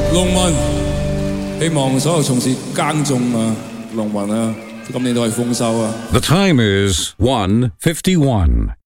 農民，希望所有從事耕種啊、農民啊，今年都係豐收啊。 The time is 1:51.